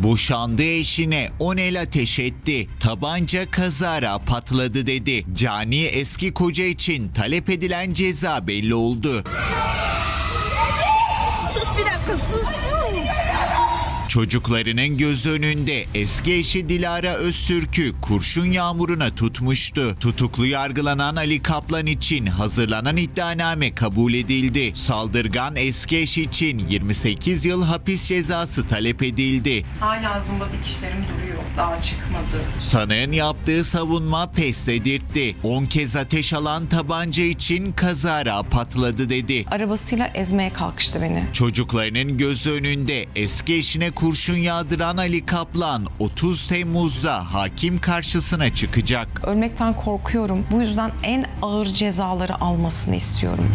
Boşandığı eşine 10 el ateş etti. Tabanca kazara patladı dedi. Cani eski koca için talep edilen ceza belli oldu. Sus bir dakika, sus. Çocuklarının göz önünde eski eşi Dilara Öztürk'ü kurşun yağmuruna tutmuştu. Tutuklu yargılanan Ali Kaplan için hazırlanan iddianame kabul edildi. Saldırgan eski eş için 28 yıl hapis cezası talep edildi. Hala ağzımda dikişlerim duruyor. Daha çıkmadı. Sanığın yaptığı savunma pes dedirtti. 10 kez ateş alan tabanca için kazara patladı dedi. Arabasıyla ezmeye kalkıştı beni. Çocuklarının göz önünde eski eşine kurşun yağdıran Ali Kaplan 30 Temmuz'da hakim karşısına çıkacak. Ölmekten korkuyorum. Bu yüzden en ağır cezaları almasını istiyorum.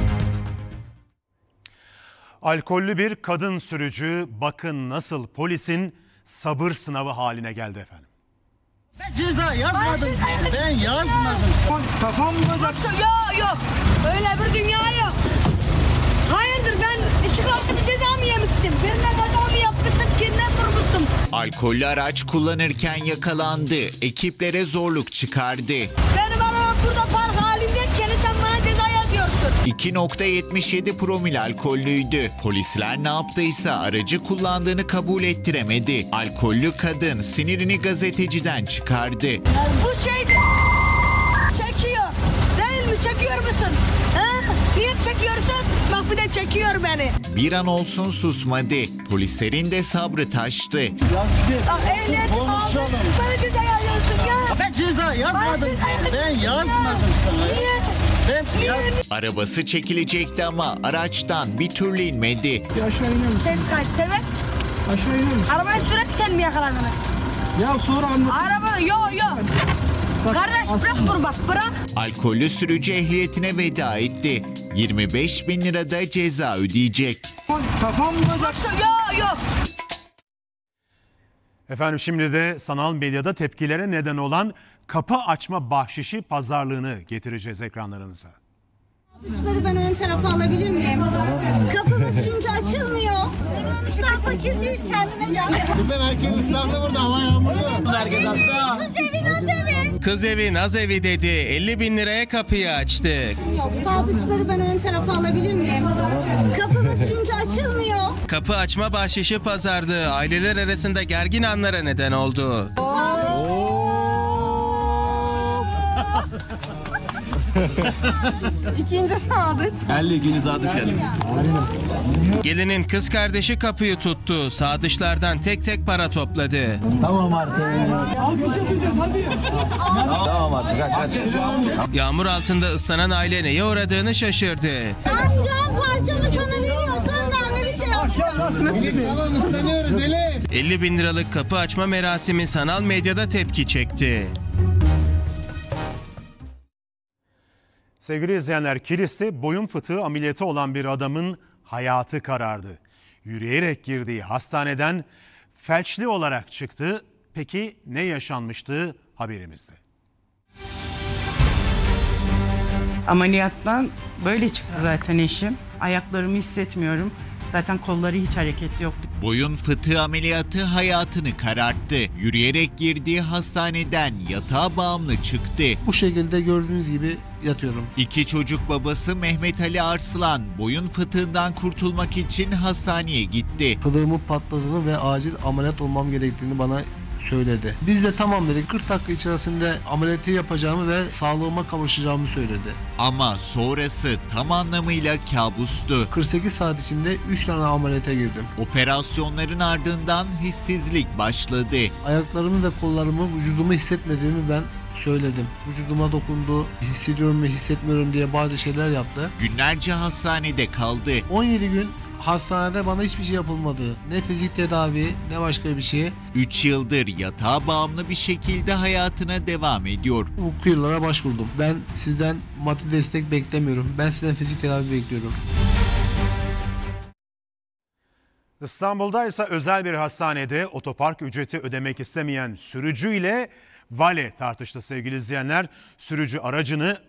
Alkollü bir kadın sürücü bakın nasıl polisin sabır sınavı haline geldi efendim. Ben ceza yazmadım. Ben yazmadım. Kafam mı? Yok. Öyle bir dünya yok. Hayırdır, ben çıkartıp ceza mı yemişsin? Birine kaza mı yapmışsın? Birine vurmuşsun? Alkollü araç kullanırken yakalandı. Ekiplere zorluk çıkardı. Benim arabam burada park halindeyken sen bana ceza yazıyorsun. 2.77 promil alkollüydü. Polisler ne yaptıysa aracı kullandığını kabul ettiremedi. Alkollü kadın sinirini gazeteciden çıkardı. Bu şeydi. Çekiyor. Değil mi? Çekiyor musun? Ha? Niye çekiyorsun? Bak bir de çekiyor beni. Bir an olsun susmadı. Polislerin de sabrı taştı. Ya şu Bak ehliyet aldın. konuşalım. Bana ceza yazıyorsun ya. Ben ceza yazmadım. Ben yazmadım sana. Niye? Ben yaz... Arabası çekilecekti ama araçtan bir türlü inmedi. Sen kaç sever? Aşağı iner misin? Arabayı sürerken mi yakalandınız? Ya sonra anlat. Araba yok. Kardeş bırak bunu, bak bırak. Alkollü sürücü ehliyetine veda etti. 25.000 lira da ceza ödeyecek. Kafam mı? Yok. Efendim şimdi de sanal medyada tepkilere neden olan kapı açma bahşişi pazarlığını getireceğiz ekranlarınıza. Sadıçları ben ön tarafa alabilir miyim? Kapımız çünkü açılmıyor. Benim işler fakir değil, kendine gel. Bizim herkes İslam'da burada, hava yağmurlu. Herkes hasta. Kız evi, naz evi. Kız evi naz evi dedi. 50.000 liraya kapıyı açtık. Yok, sadıçları ben ön tarafa alabilir miyim? Kapımız çünkü açılmıyor. Kapı açma bahşişi pazarlığı aileler arasında gergin anlara neden oldu. İkinci sadıç. Gelinin kız kardeşi kapıyı tuttu. Sadıçlardan tek tek para topladı. Yağmur altında ıslanan aile neye uğradığını şaşırdı. Amcam parçamı sana veriyorsan ben de bir şey yapacağım. Tamam ıslanıyoruz Elif. 50.000 liralık kapı açma merasimi sanal medyada tepki çekti. Sevgili izleyenler, Kilis'te boyun fıtığı ameliyatı olan bir adamın hayatı karardı. Yürüyerek girdiği hastaneden felçli olarak çıktı. Peki ne yaşanmıştı haberimizde? Ameliyattan böyle çıktı zaten eşim. Ayaklarımı hissetmiyorum. Zaten kolları hiç hareket yok. Boyun fıtığı ameliyatı hayatını kararttı. Yürüyerek girdiği hastaneden yatağa bağımlı çıktı. Bu şekilde gördüğünüz gibi yatıyorum. 2 çocuk babası Mehmet Ali Arslan boyun fıtığından kurtulmak için hastaneye gitti. Fıdığımın patladığını ve acil ameliyat olmam gerektiğini bana söyledi. Biz de tamam dedik. 40 dakika içerisinde ameliyatı yapacağımı ve sağlığıma kavuşacağımı söyledi. Ama sonrası tam anlamıyla kabustu. 48 saat içinde 3 tane ameliyata girdim. Operasyonların ardından hissizlik başladı. Ayaklarımı ve kollarımı, vücudumu hissetmediğimi ben söyledim. Vücuduma dokundu, hissediyorum ve hissetmiyorum diye bazı şeyler yaptı. Günlerce hastanede kaldı. 17 gün hastanede bana hiçbir şey yapılmadı. Ne fizik tedavi ne başka bir şey. 3 yıldır yatağa bağımlı bir şekilde hayatına devam ediyor. Hukuki yollara başvurdum. Ben sizden maddi destek beklemiyorum. Ben sizden fizik tedavi bekliyorum. İstanbul'da ise özel bir hastanede otopark ücreti ödemek istemeyen sürücüyle vale tartıştı sevgili izleyenler. Sürücü aracını